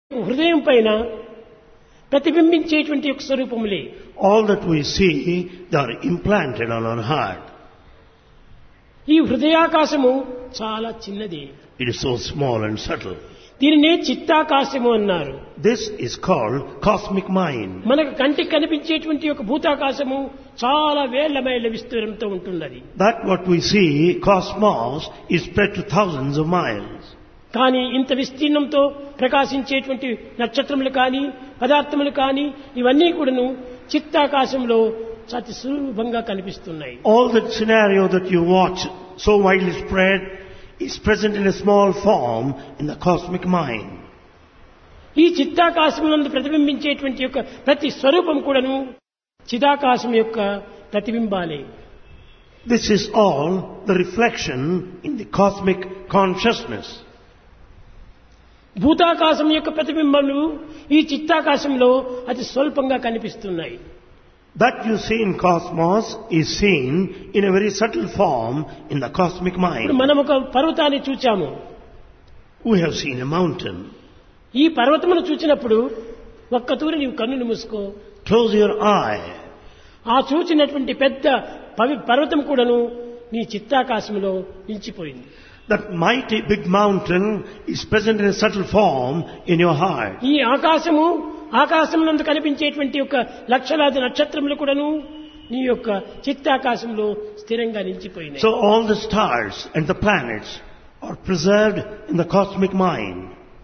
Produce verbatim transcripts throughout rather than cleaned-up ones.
హృదయం పైన ప్రతిబింబించేటువంటి ఒక స్వరూపములే. All that we see, they are implanted on our heart. ఈ హృదయాకాశము చాలా చిన్నది. It is so small and subtle. దీనినే చిత్తాకాశము అన్నారు. This is called cosmic mind. మనకు కంటికి కనిపించేటువంటి ఒక భూతాకాశము చాలా వేల మైళ్ళ విస్తీర్ణంతో ఉంటున్నది. That what we see, cosmos, is spread to thousands of miles. కానీ ఇంత విస్తీర్ణంతో ప్రకాశించేటువంటి నక్షత్రములు కానీ పదార్థములు కానీ ఇవన్నీ కూడాను చిత్తాకాశంలో అతి సులభంగా కనిపిస్తున్నాయి. All that scenario that you watch, so widely spread, is present in a small form in the cosmic mind. ఈ చిత్తాకాశమునందు ప్రతిబింబించేటువంటి యొక్క ప్రతి స్వరూపం కూడాను చిదాకాశం యొక్క ప్రతిబింబాలే. This is all the reflection in the cosmic consciousness. భూతాకాశం యొక్క ప్రతిబింబాలు ఈ చిత్తాకాశంలో అతి స్వల్పంగా కనిపిస్తున్నాయి. That you see in cosmos is seen in a very subtle form in the cosmic ఇప్పుడు mind. మనం ఒక పర్వతాన్ని చూచాము. We have seen a mountain. ఈ పర్వతమును చూచినప్పుడు ఒక్క తూరి నీవు కన్నులు మూసుకో. Close your eye. ఆ చూచినటువంటి పెద్ద పవి- పర్వతం కూడాను నీ చిత్తాకాశంలో నిలిచిపోయింది. That mighty big mountain is present in a subtle form in your heart. ఈ ఆకాశము ఆకాశంలో కనిపించేటువంటి యొక్క లక్షలాది నక్షత్రములు కూడాను నీ యొక్క చిత్తాకాశంలో స్థిరంగా నిలిచిపోయినాయి. So all the stars and the planets are preserved in the cosmic mind.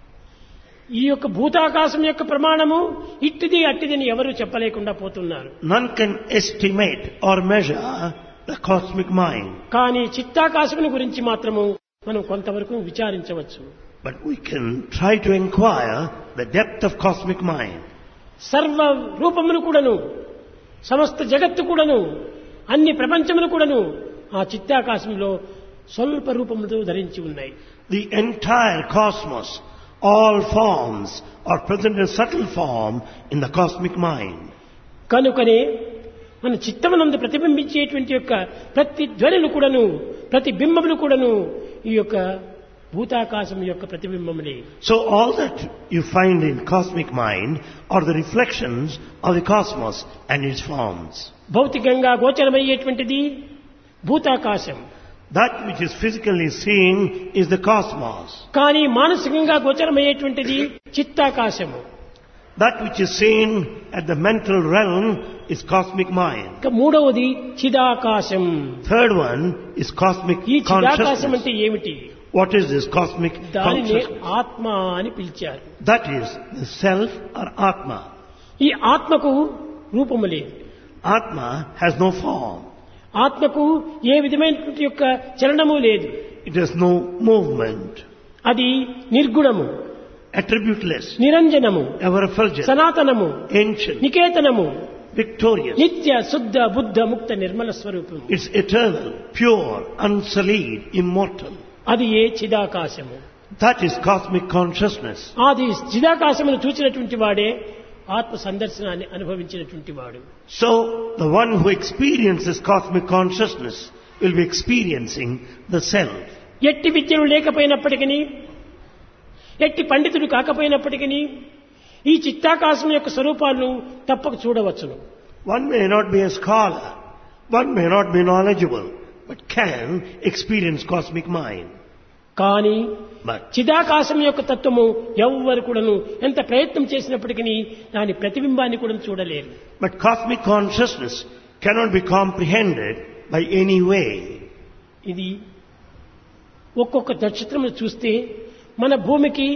ఈ యొక్క భూతాకాశం యొక్క ప్రమాణము ఇట్టిది అట్టిదని ఎవరు చెప్పలేకుండా పోతున్నారు. None can estimate or measure the cosmic mind. కానీ చిత్తాకాశముని గురించి మాత్రము మనం కొంతవరకు విచారించవచ్చు. But we can try to inquire the depth of cosmic mind. సర్వ రూపములు కూడాను సమస్త జగత్తు కూడాను అన్ని ప్రపంచములు కూడాను ఆ చిత్తాకాశంలో స్వల్ప రూపముతో ధరించి ఉన్నాయి. The entire cosmos, all forms are present in subtle form in the cosmic mind. కనుకనే మన చిత్తమునందు ప్రతిబింబించేటువంటి యొక్క ప్రతి ధ్వనులు కూడాను ప్రతి బింబములు కూడాను ఈ యొక్క భూతాకాశం యొక్క ప్రతిబింబములే. So all that you find in cosmic mind are the reflections of the cosmos and its forms. భౌతికంగా గోచరమయ్యేటువంటిది భూతాకాశం. That which is physically seen is the cosmos. కానీ మానసికంగా గోచరమయ్యేటువంటిది చిత్తాకాశము. That which is seen at the mental realm is cosmic mind. ఇక మూడవది చిదాకాశం. Third one is cosmic ఈ చిదాకాశం consciousness. అంటే ఏమిటి? What is this cosmic దానిని consciousness? ఆత్మ అని పిలిచారు. That is the self or Atma. ఈ ఆత్మకు రూపము లేదు. Atma has no form. ఆత్మకు ఏ విధమైనటువంటి యొక్క చలనము లేదు. It has no movement. అది నిర్గుణము, Attributeless. నిరంజనము, Ever effulgent. సనాతనము, Ancient. నికేతనము, Victorious. నిత్య శుద్ధ బుద్ధ ముక్త నిర్మల స్వరూపము. It's eternal, pure, unsullied, immortal. అది ఏ చిదాకాశము. That is cosmic consciousness. అది చిదాకాశమును చూచినటువంటి వాడే ఆత్మ సందర్శనాన్ని అనుభవించినటువంటి వాడు. So, the one who experiences cosmic consciousness will be experiencing the self. ఎట్టి విద్యలు లేకపోయినప్పటికీ, ఎట్టి పండితుడు కాకపోయినప్పటికీ ఈ చిత్తాకాశం యొక్క స్వరూపాలను తప్పక చూడవచ్చును. One may not be a scholar, one may not be knowledgeable, but can experience cosmic mind. కానీ But చిదాకాశం యొక్క తత్వము ఎవ్వరు కూడాను ఎంత ప్రయత్నం చేసినప్పటికీ దాని ప్రతిబింబాన్ని కూడా చూడలేరు. But cosmic consciousness cannot be comprehended by any way. ఇది ఒక్కొక్క నక్షత్రము చూస్తే మన భూమికి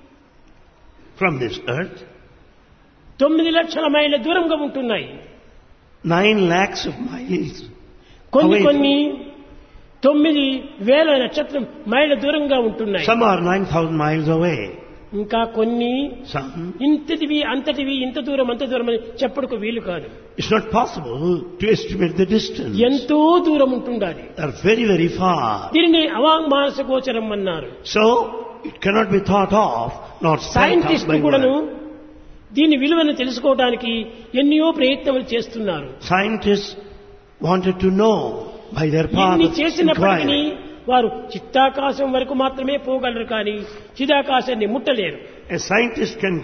From this earth, తొమ్మిది లక్షల మైళ్ళ దూరంగా ఉంటున్నాయి. nine lakhs of miles కొన్ని away. కొన్ని తొమ్మిది వేల నక్షత్రం మైళ్ళ దూరంగా ఉంటున్నాయి. Some are nine thousand miles away. ఇంకా కొన్ని Some. ఇంతటివి అంతటివి ఇంత దూరం అంత దూరం అని చెప్పుడుకు వీలు కాదు. It's not possible to estimate the distance. ఎంతో దూరం ఉంటుండాలి. They are very, very far. దీనిని అవాంగ్మానస గోచరం అన్నారు. So, it cannot be thought of, not spelt out scientist by కూడాను word. దీని విలువను తెలుసుకోవడానికి ఎన్నో ప్రయత్నాలు చేస్తున్నారు. Scientists wanted to know by their path ఇన్ని of చేసినప్పటికీ inquiry. వారు చిత్తాకాశం వరకు మాత్రమే పోగలరు కానీ చిదాకాశాన్ని ముట్టలేరు. A scientist can